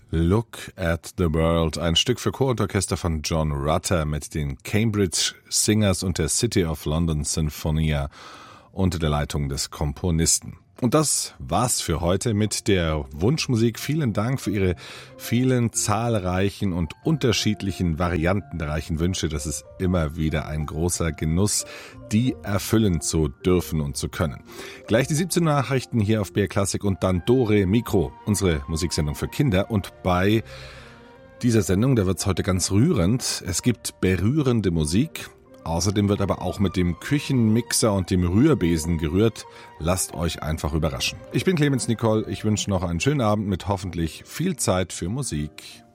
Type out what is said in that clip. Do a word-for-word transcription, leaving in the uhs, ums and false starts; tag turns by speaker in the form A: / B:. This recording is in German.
A: Look at the World, ein Stück für Chor und Orchester von John Rutter mit den Cambridge Singers und der City of London Sinfonia unter der Leitung des Komponisten. Und das war's für heute mit der Wunschmusik. Vielen Dank für Ihre vielen zahlreichen und unterschiedlichen variantenreichen Wünsche. Das ist immer wieder ein großer Genuss, die erfüllen zu dürfen und zu können. Gleich die siebzehn Nachrichten hier auf B R Classic und dann Dore Mikro, unsere Musiksendung für Kinder. Und bei dieser Sendung, da wird's heute ganz rührend. Es gibt berührende Musik. Außerdem wird aber auch mit dem Küchenmixer und dem Rührbesen gerührt. Lasst euch einfach überraschen. Ich bin Clemens Nicole. Ich wünsche noch einen schönen Abend mit hoffentlich viel Zeit für Musik.